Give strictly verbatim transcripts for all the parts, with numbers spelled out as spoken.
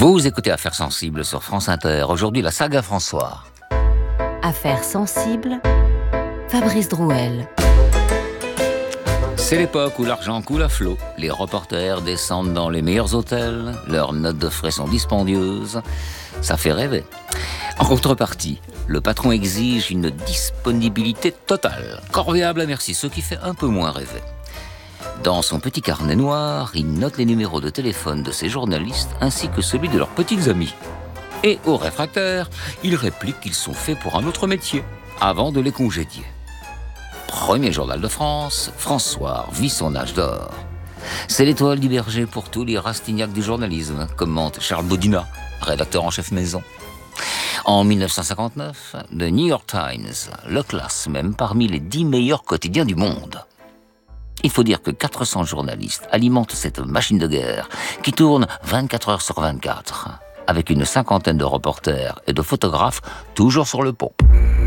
Vous écoutez Affaires sensibles sur France Inter. Aujourd'hui, la saga François. Affaires sensibles, Fabrice Drouel. C'est l'époque où l'argent coule à flot. Les reporters descendent dans les meilleurs hôtels. Leurs notes de frais sont dispendieuses. Ça fait rêver. En contrepartie, le patron exige une disponibilité totale, corvéable à merci, ce qui fait un peu moins rêver. Dans son petit carnet noir, il note les numéros de téléphone de ses journalistes ainsi que celui de leurs petites amies. Et aux réfractaires, il réplique qu'ils sont faits pour un autre métier, avant de les congédier. Premier journal de France, François vit son âge d'or. C'est l'étoile du berger pour tous les rastignacs du journalisme, commente Charles Bodina, rédacteur en chef maison. En dix-neuf cent cinquante-neuf, le New York Times le classe même parmi les dix meilleurs quotidiens du monde. Il faut dire que quatre cents journalistes alimentent cette machine de guerre qui tourne vingt-quatre heures sur vingt-quatre, avec une cinquantaine de reporters et de photographes toujours sur le pont.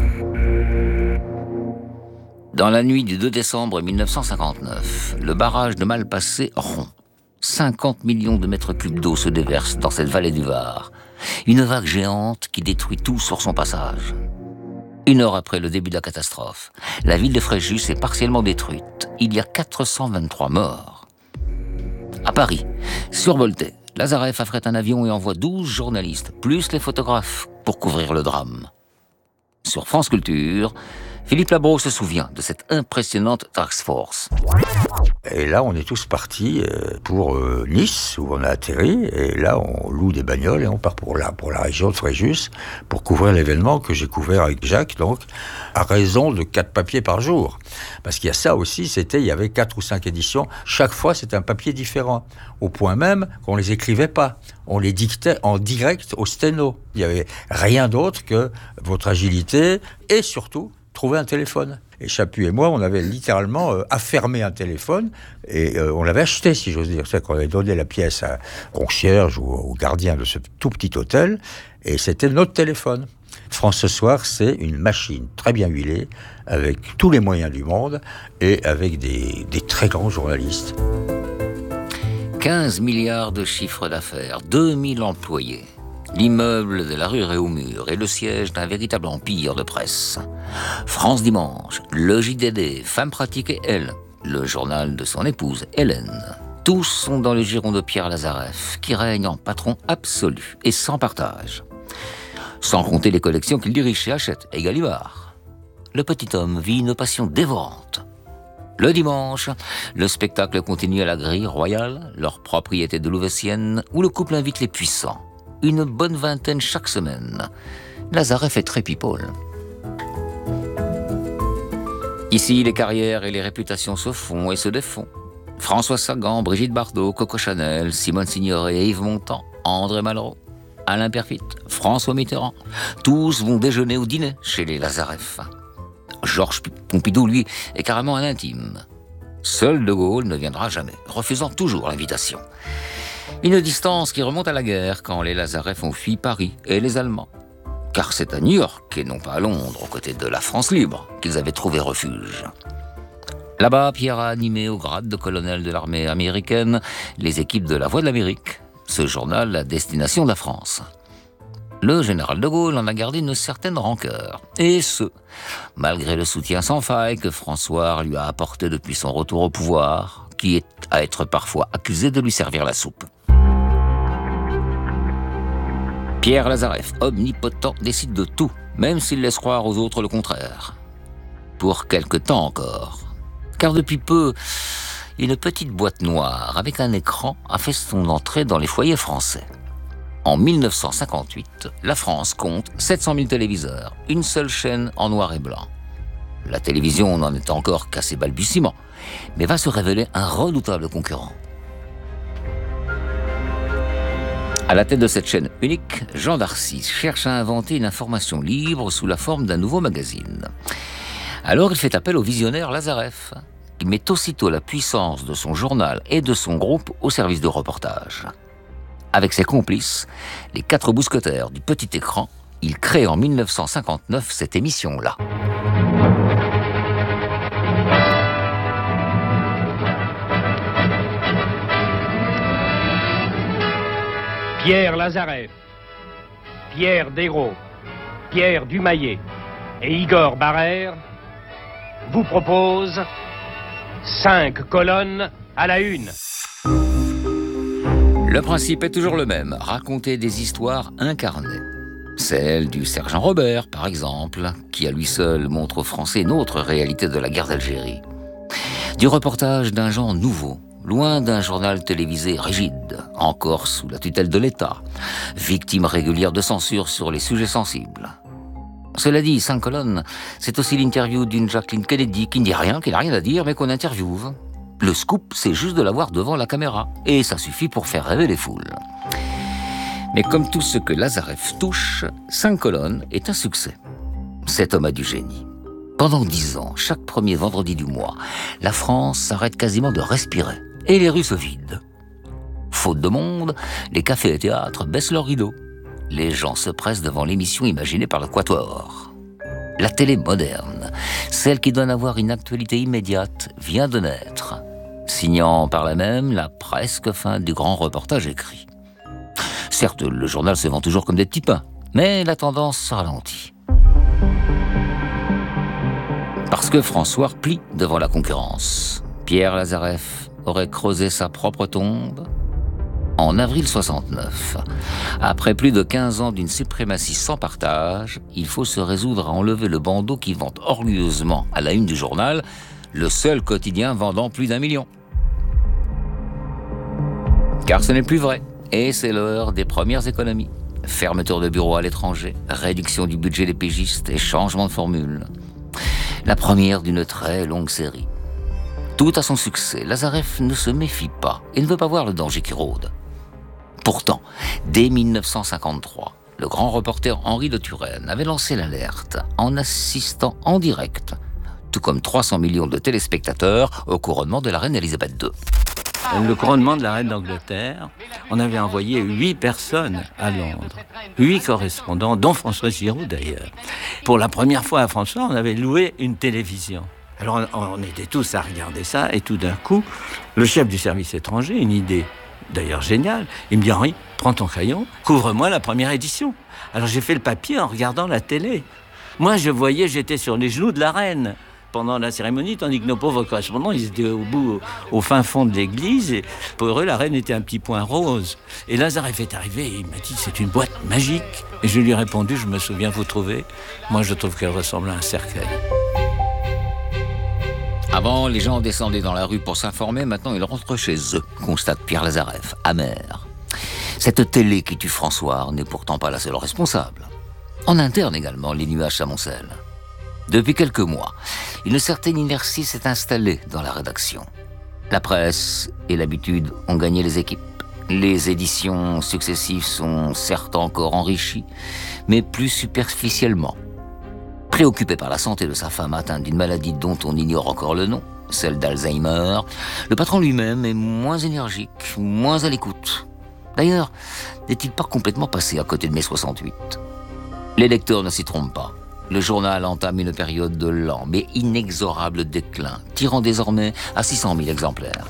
Dans la nuit du deux décembre mille neuf cent cinquante-neuf, le barrage de Malpasset rompt. cinquante millions de mètres cubes d'eau se déversent dans cette vallée du Var. Une vague géante qui détruit tout sur son passage. Une heure après le début de la catastrophe, la ville de Fréjus est partiellement détruite. Il y a quatre cent vingt-trois morts. À Paris, survolté, Lazareff affrète un avion et envoie douze journalistes, plus les photographes, pour couvrir le drame. Sur France Culture, Philippe Labro se souvient de cette impressionnante task force. Et là, on est tous partis pour Nice, où on a atterri. Et là, on loue des bagnoles et on part pour la, pour la région de Fréjus pour couvrir l'événement que j'ai couvert avec Jacques, donc, à raison de quatre papiers par jour. Parce qu'il y a ça aussi, c'était, il y avait quatre ou cinq éditions. Chaque fois, c'était un papier différent. Au point même qu'on les écrivait pas. On les dictait en direct au sténo. Il n'y avait rien d'autre que votre agilité et surtout, trouver un téléphone. Et Chaput et moi, on avait littéralement euh, affermé un téléphone et euh, on l'avait acheté, si j'ose dire. C'est qu'on avait donné la pièce à concierge ou au gardien de ce tout petit hôtel et c'était notre téléphone. France ce soir, c'est une machine très bien huilée, avec tous les moyens du monde et avec des, des très grands journalistes. quinze milliards de chiffre d'affaires, deux mille employés. L'immeuble de la rue Réaumur est le siège d'un véritable empire de presse. France Dimanche, le J D D, Femme pratique et Elle, le journal de son épouse Hélène. Tous sont dans le giron de Pierre Lazareff, qui règne en patron absolu et sans partage. Sans compter les collections qu'il dirige chez Hachette et Gallimard. Le petit homme vit une passion dévorante. Le dimanche, le spectacle continue à la Grille Royale, leur propriété de Louveciennes, où le couple invite les puissants. Une bonne vingtaine chaque semaine. Lazareff est très people. Ici, les carrières et les réputations se font et se défont. François Sagan, Brigitte Bardot, Coco Chanel, Simone Signoret et Yves Montand, André Malraux, Alain Perfit, François Mitterrand. Tous vont déjeuner ou dîner chez les Lazareff. Georges Pompidou, lui, est carrément un intime. Seul De Gaulle ne viendra jamais, refusant toujours l'invitation. Une distance qui remonte à la guerre, quand les Lazareff ont fui Paris et les Allemands. Car c'est à New York, et non pas à Londres, aux côtés de la France libre, qu'ils avaient trouvé refuge. Là-bas, Pierre a animé au grade de colonel de l'armée américaine les équipes de La Voix de l'Amérique, ce journal à destination de la France. Le général de Gaulle en a gardé une certaine rancœur, et ce, malgré le soutien sans faille que François lui a apporté depuis son retour au pouvoir, qui est à être parfois accusé de lui servir la soupe. Pierre Lazareff, omnipotent, décide de tout, même s'il laisse croire aux autres le contraire. Pour quelque temps encore. Car depuis peu, une petite boîte noire avec un écran a fait son entrée dans les foyers français. En mille neuf cent cinquante-huit, la France compte sept cent mille téléviseurs, une seule chaîne en noir et blanc. La télévision n'en est encore qu'à ses balbutiements, mais va se révéler un redoutable concurrent. À la tête de cette chaîne unique, Jean Darcy cherche à inventer une information libre sous la forme d'un nouveau magazine. Alors il fait appel au visionnaire Lazareff. Il met aussitôt la puissance de son journal et de son groupe au service de reportage. Avec ses complices, les quatre mousquetaires du petit écran, il crée en mille neuf cent cinquante-neuf cette émission-là. Pierre Lazareff, Pierre Desgros, Pierre Dumayet et Igor Barrère vous proposent cinq colonnes à la une. Le principe est toujours le même, raconter des histoires incarnées. Celle du sergent Robert, par exemple, qui à lui seul montre aux Français une autre réalité de la guerre d'Algérie. Du reportage d'un genre nouveau, loin d'un journal télévisé rigide, encore sous la tutelle de l'État, victime régulière de censure sur les sujets sensibles. Cela dit, cinq colonnes, c'est aussi l'interview d'une Jacqueline Kennedy qui ne dit rien, qui n'a rien à dire, mais qu'on interviewe. Le scoop, c'est juste de la voir devant la caméra, et ça suffit pour faire rêver les foules. Mais comme tout ce que Lazareff touche, cinq colonnes est un succès. Cet homme a du génie. Pendant dix ans, chaque premier vendredi du mois, la France s'arrête quasiment de respirer, et les rues se vident. Faute de monde, les cafés et théâtres baissent leurs rideaux. Les gens se pressent devant l'émission imaginée par le Quatuor. La télé moderne, celle qui donne à voir une actualité immédiate, vient de naître, signant par là même la presque fin du grand reportage écrit. Certes, le journal se vend toujours comme des petits pains, mais la tendance se ralentit. Parce que François plie devant la concurrence. Pierre Lazareff aurait creusé sa propre tombe en avril soixante-neuf. Après plus de quinze ans d'une suprématie sans partage, il faut se résoudre à enlever le bandeau qui vante orgueilleusement à la une du journal, le seul quotidien vendant plus d'un million. Car ce n'est plus vrai. Et c'est l'heure des premières économies. Fermeture de bureaux à l'étranger, réduction du budget des pigistes et changement de formule. La première d'une très longue série. Tout a son succès, Lazareff ne se méfie pas et ne veut pas voir le danger qui rôde. Pourtant, dès mille neuf cent cinquante-trois, le grand reporter Henri de Turenne avait lancé l'alerte en assistant en direct, tout comme trois cents millions de téléspectateurs, au couronnement de la reine Elisabeth deux. Le couronnement de la reine d'Angleterre, on avait envoyé huit personnes à Londres. Huit correspondants, dont François Giroud d'ailleurs. Pour la première fois à François, on avait loué une télévision. Alors on, on était tous à regarder ça, et tout d'un coup, le chef du service étranger, une idée d'ailleurs géniale, il me dit « Henri, prends ton crayon, couvre-moi la première édition ». Alors j'ai fait le papier en regardant la télé. Moi je voyais, j'étais sur les genoux de la reine pendant la cérémonie, tandis que nos pauvres correspondants, ils étaient au bout, au, au fin fond de l'église, et pour eux, la reine était un petit point rose. Et Lazareff est arrivé et il m'a dit, c'est une boîte magique. Et je lui ai répondu, je me souviens, vous trouvez ? Moi, je trouve qu'elle ressemble à un cercueil. Avant, les gens descendaient dans la rue pour s'informer, maintenant ils rentrent chez eux, constate Pierre Lazareff, amer. Cette télé qui tue François n'est pourtant pas la seule responsable. En interne également, les nuages s'amoncellent. Depuis quelques mois, une certaine inertie s'est installée dans la rédaction. La presse et l'habitude ont gagné les équipes. Les éditions successives sont certes encore enrichies, mais plus superficiellement. Préoccupé par la santé de sa femme atteinte d'une maladie dont on ignore encore le nom, celle d'Alzheimer, le patron lui-même est moins énergique, moins à l'écoute. D'ailleurs, n'est-il pas complètement passé à côté de mai soixante-huit ? Les lecteurs ne s'y trompent pas. Le journal entame une période de lent mais inexorable déclin, tirant désormais à six cent mille exemplaires.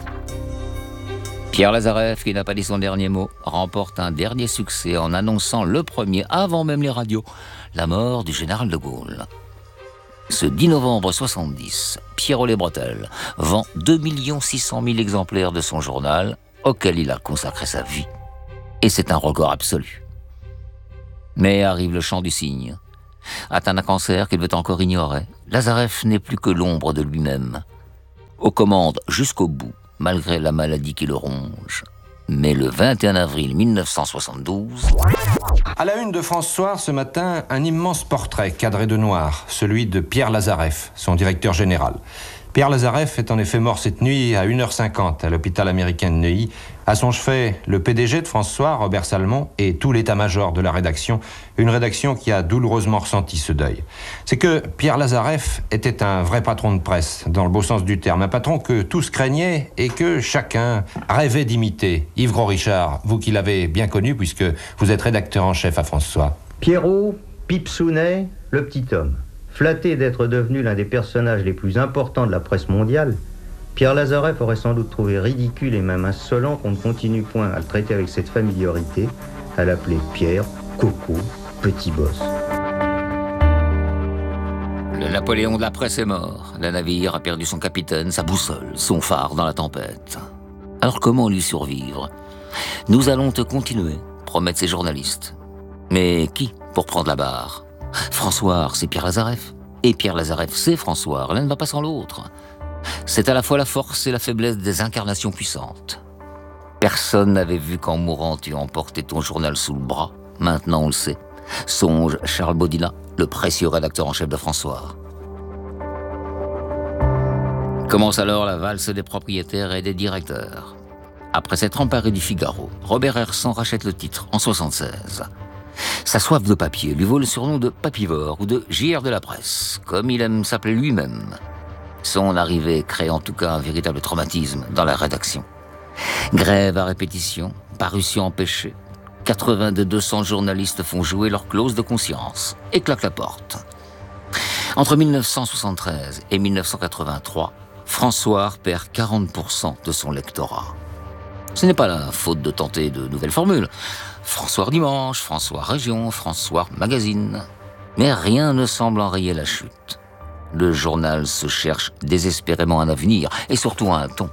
Pierre Lazareff, qui n'a pas dit son dernier mot, remporte un dernier succès en annonçant le premier, avant même les radios, la mort du général de Gaulle. Ce dix novembre soixante-dix, Pierrot les Bretelles vend deux millions six cent mille exemplaires de son journal, auquel il a consacré sa vie. Et c'est un record absolu. Mais arrive le chant du cygne. Atteint d'un cancer qu'il veut encore ignorer, Lazareff n'est plus que l'ombre de lui-même. Aux commandes jusqu'au bout, malgré la maladie qui le ronge. Mais le vingt et un avril mille neuf cent soixante-douze... À la une de France Soir ce matin, un immense portrait cadré de noir, celui de Pierre Lazareff, son directeur général. Pierre Lazareff est en effet mort cette nuit à une heure cinquante à l'hôpital américain de Neuilly. À son chevet, le P D G de France Soir, Robert Salmon, et tout l'état-major de la rédaction, une rédaction qui a douloureusement ressenti ce deuil. C'est que Pierre Lazareff était un vrai patron de presse, dans le beau sens du terme, un patron que tous craignaient et que chacun rêvait d'imiter. Yves Gros-Richard, vous qui l'avez bien connu puisque vous êtes rédacteur en chef à France Soir. Pierrot, Pipsounet, le petit homme. Flatté d'être devenu l'un des personnages les plus importants de la presse mondiale, Pierre Lazareff aurait sans doute trouvé ridicule et même insolent qu'on ne continue point à le traiter avec cette familiarité, à l'appeler Pierre, Coco, Petit Boss. Le Napoléon de la presse est mort. Le navire a perdu son capitaine, sa boussole, son phare dans la tempête. Alors comment lui survivre ? Nous allons te continuer, promettent ces journalistes. Mais qui pour prendre la barre ? François, c'est Pierre Lazareff. Et Pierre Lazareff, c'est François. L'un ne va pas sans l'autre. C'est à la fois la force et la faiblesse des incarnations puissantes. Personne n'avait vu qu'en mourant, tu emportais ton journal sous le bras. Maintenant, on le sait. Songe Charles Bodina, le précieux rédacteur en chef de François. Commence alors la valse des propriétaires et des directeurs. Après s'être emparé du Figaro, Robert Hersant rachète le titre en soixante-seize. Sa soif de papier lui vaut le surnom de papivore ou de J R de la presse, comme il aime s'appeler lui-même. Son arrivée crée en tout cas un véritable traumatisme dans la rédaction. Grève à répétition, parution empêchée, quatre-vingts de deux cents journalistes font jouer leur clause de conscience et claquent la porte. Entre mille neuf cent soixante-treize et mille neuf cent quatre-vingt-trois, François perd quarante pour cent de son lectorat. Ce n'est pas la faute de tenter de nouvelles formules. François Dimanche, François Région, François Magazine. Mais rien ne semble enrayer la chute. Le journal se cherche désespérément un avenir et surtout un ton.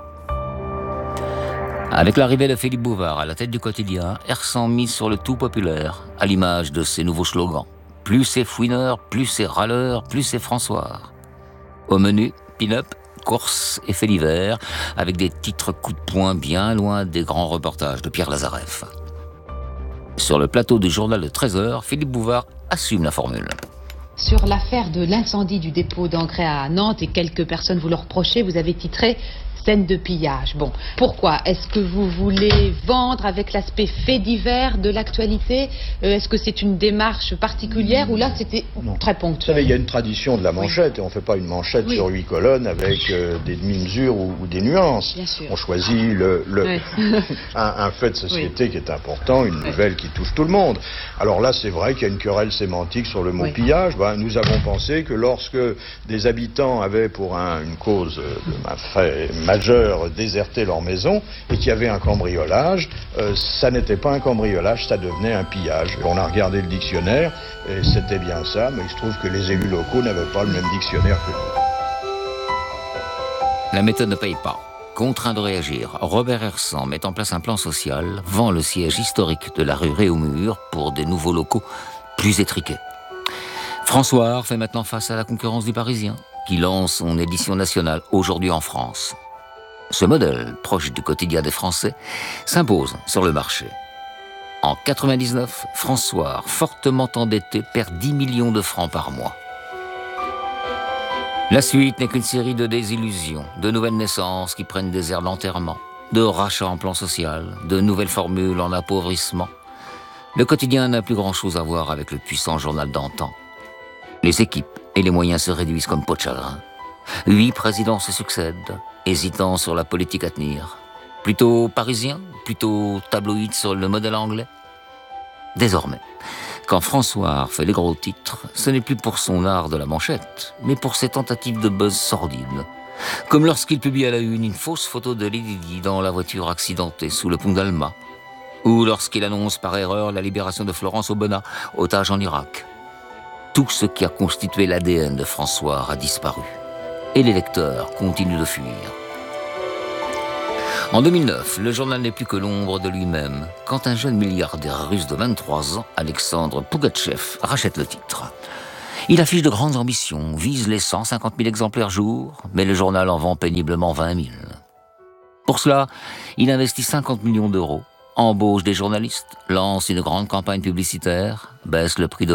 Avec l'arrivée de Philippe Bouvard à la tête du quotidien, Hersant mise sur le tout populaire, à l'image de ses nouveaux slogans. Plus c'est fouineur, plus c'est râleur, plus c'est François. Au menu, pin-up, course et faits divers, avec des titres coup de poing bien loin des grands reportages de Pierre Lazareff. Sur le plateau du journal de treize heures, Philippe Bouvard assume la formule. Sur l'affaire de l'incendie du dépôt d'engrais à Nantes, et quelques personnes vous le reprochaient, vous avez titré « Scène de pillage ». Bon, pourquoi ? Est-ce que vous voulez vendre avec l'aspect fait divers de l'actualité ? euh, Est-ce que c'est une démarche particulière ou là c'était non. Très ponctuel ? Vous savez, il y a une tradition de la manchette, oui. et on ne fait pas une manchette oui. sur huit colonnes avec euh, des demi-mesures ou, ou des nuances. Bien sûr. On choisit le, le oui. un, un fait de société oui. qui est important, une oui. nouvelle qui touche tout le monde. Alors là, c'est vrai qu'il y a une querelle sémantique sur le mot oui. pillage. Ben, nous avons pensé que lorsque des habitants avaient pour un, une cause un fait majeur déserté leur maison et qu'il y avait un cambriolage, euh, ça n'était pas un cambriolage, ça devenait un pillage. Et on a regardé le dictionnaire et c'était bien ça, mais il se trouve que les élus locaux n'avaient pas le même dictionnaire que nous. La méthode ne paye pas. Contraint de réagir, Robert Hersant met en place un plan social, vend le siège historique de la rue Réaumur pour des nouveaux locaux plus étriqués. François fait maintenant face à la concurrence du Parisien, qui lance son édition nationale aujourd'hui en France. Ce modèle, proche du quotidien des Français, s'impose sur le marché. En quatre-vingt-dix-neuf, François, fortement endetté, perd dix millions de francs par mois. La suite n'est qu'une série de désillusions, de nouvelles naissances qui prennent des airs d'enterrement, de rachats en plan social, de nouvelles formules en appauvrissement. Le quotidien n'a plus grand-chose à voir avec le puissant journal d'antan. Les équipes et les moyens se réduisent comme peau de chagrin. Huit présidents se succèdent, hésitant sur la politique à tenir. Plutôt parisien, plutôt tabloïd sur le modèle anglais. Désormais, quand François fait les gros titres, ce n'est plus pour son art de la manchette, mais pour ses tentatives de buzz sordide. Comme lorsqu'il publie à la une une fausse photo de Lady Di dans la voiture accidentée sous le pont d'Alma, ou lorsqu'il annonce par erreur la libération de Florence Aubenas, otage en Irak. Tout ce qui a constitué l'A D N de François a disparu. Et les lecteurs continuent de fuir. En deux mille neuf, le journal n'est plus que l'ombre de lui-même, quand un jeune milliardaire russe de vingt-trois ans, Alexandre Pougatchev, rachète le titre. Il affiche de grandes ambitions, vise les cent cinquante mille exemplaires jour, mais le journal en vend péniblement vingt mille. Pour cela, il investit cinquante millions d'euros, embauche des journalistes, lance une grande campagne publicitaire, baisse le prix de